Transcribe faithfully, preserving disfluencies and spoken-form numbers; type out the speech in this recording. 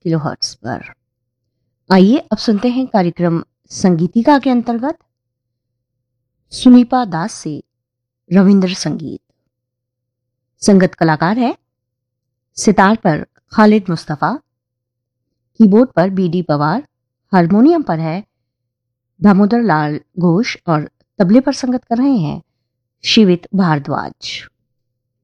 Kilohertz पर। आइए अब सुनते हैं कार्यक्रम संगीतिका के अंतर्गत सुनीपा दास से रविंद्र संगीत। संगत कलाकार है सितार पर खालिद मुस्तफ़ा, कीबोर्ड पर बी डी पवार, हारमोनियम पर है दामोदर लाल घोष और तबले पर संगत कर रहे हैं शिवित भारद्वाज।